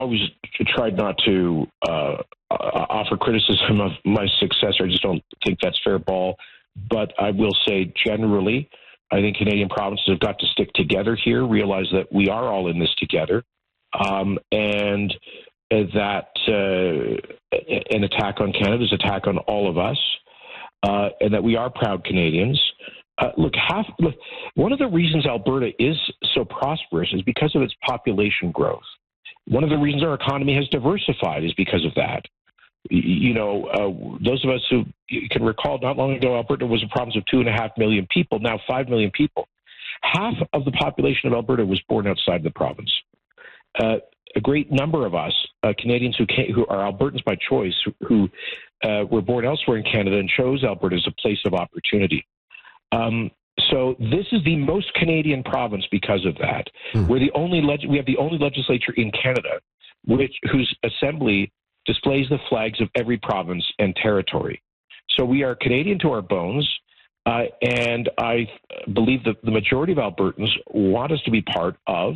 always tried not to offer criticism of my successor. I just don't think that's fair ball. But I will say generally, I think Canadian provinces have got to stick together here, realize that we are all in this together, and that an attack on Canada is an attack on all of us, and that we are proud Canadians. Look, one of the reasons Alberta is so prosperous is because of its population growth. One of the reasons our economy has diversified is because of that. Those of us who can recall, not long ago, Alberta was a province of 2.5 million people, now 5 million people. Half of the population of Alberta was born outside the province. A great number of us, Canadians who are Albertans by choice, who were born elsewhere in Canada and chose Alberta as a place of opportunity. So this is the most Canadian province because of that. We're the only we have the only legislature in Canada whose assembly displays the flags of every province and territory. So we are Canadian to our bones, and I believe that the majority of Albertans want us to be part of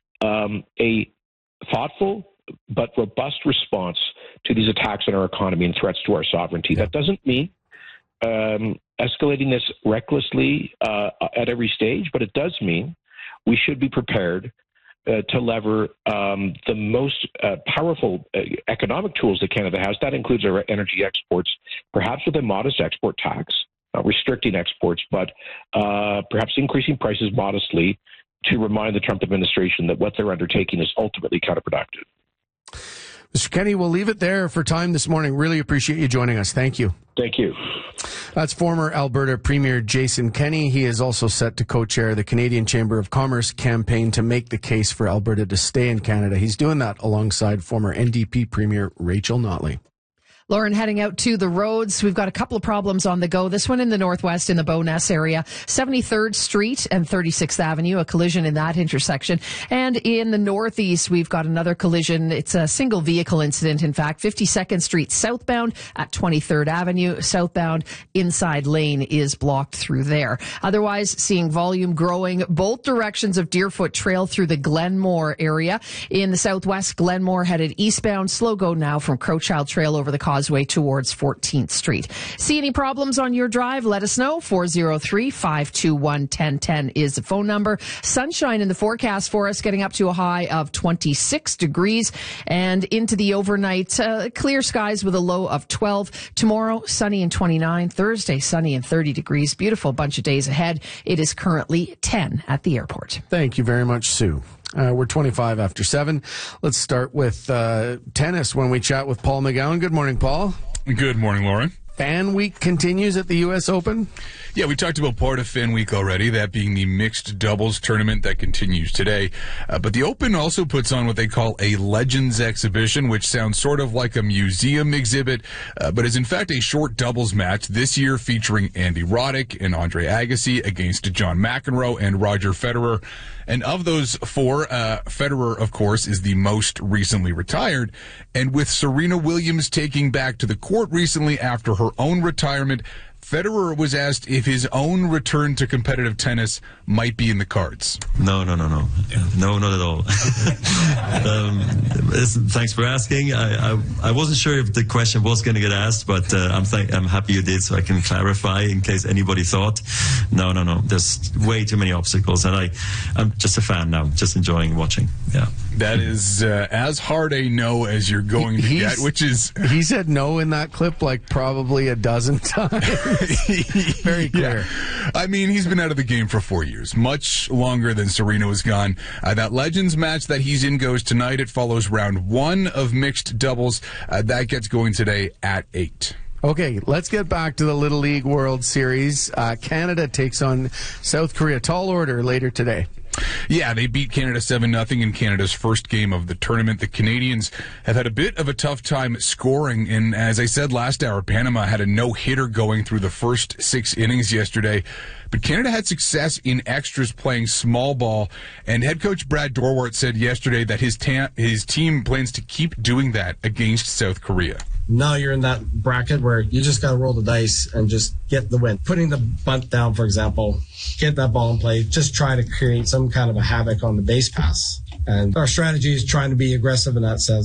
a thoughtful but robust response to these attacks on our economy and threats to our sovereignty. That doesn't mean escalating this recklessly at every stage, but it does mean we should be prepared to lever the most powerful economic tools that Canada has. That includes our energy exports, perhaps with a modest export tax, not restricting exports, but perhaps increasing prices modestly to remind the Trump administration that what they're undertaking is ultimately counterproductive. Mr. Kenney, we'll leave it there for time this morning. Really appreciate you joining us. Thank you. Thank you. That's former Alberta Premier Jason Kenney. He is also set to co-chair the Canadian Chamber of Commerce campaign to make the case for Alberta to stay in Canada. He's doing that alongside former NDP Premier Rachel Notley. Lauren, heading out to the roads, we've got a couple of problems on the go. This one in the northwest in the Bowness area, 73rd Street and 36th Avenue, a collision in that intersection. And in the northeast, we've got another collision. It's a single vehicle incident, in fact, 52nd Street southbound at 23rd Avenue. Southbound inside lane is blocked through there. Otherwise, seeing volume growing both directions of Deerfoot Trail through the Glenmore area. In the southwest, Glenmore headed eastbound. Slow go now from Crowchild Trail over the Causeway towards 14th Street. See any problems on your drive? Let us know. 403-521-1010 is the phone number. Sunshine in the forecast for us, getting up to a high of 26 degrees. And into the overnight, clear skies with a low of 12. Tomorrow, sunny and 29. Thursday, sunny and 30 degrees. Beautiful bunch of days ahead. It is currently 10 at the airport. Thank you very much, Sue. We're 25 after 7. Let's start with tennis when we chat with Paul McGowan. Good morning, Paul. Good morning, Lauren. Fan Week continues at the U.S. Open? Yeah, we talked about part of Fan Week already, that being the mixed doubles tournament that continues today. But the Open also puts on what they call a Legends exhibition, which sounds sort of like a museum exhibit, but is in fact a short doubles match this year featuring Andy Roddick and Andre Agassi against John McEnroe and Roger Federer. And of those four, Federer, of course, is the most recently retired. And with Serena Williams taking back to the court recently after her own retirement, Federer was asked if his own return to competitive tennis might be in the cards. No. No, not at all. Thanks for asking. I wasn't sure if the question was going to get asked, but I'm happy you did, so I can clarify in case anybody thought. No. There's way too many obstacles, and I'm just a fan now, just enjoying watching. Yeah. That is as hard a no as you're going to get, which is... He said no in that clip like probably a dozen times. Very clear. Yeah. I mean, he's been out of the game for 4 years, much longer than Serena was gone. That Legends match that he's in goes tonight. It follows round 1 of mixed doubles. That gets going today at 8. Okay, let's get back to the Little League World Series. Canada takes on South Korea. Tall order later today. Yeah, they beat Canada 7-0 in Canada's first game of the tournament. The Canadians have had a bit of a tough time scoring, and as I said last hour, Panama had a no-hitter going through the first 6 innings yesterday. But Canada had success in extras playing small ball, and head coach Brad Dorwart said yesterday that his team plans to keep doing that against South Korea. Now you're in that bracket where you just got to roll the dice and just get the win. Putting the bunt down, for example, get that ball in play, just try to create some kind of a havoc on the base pass. And our strategy is trying to be aggressive in that sense.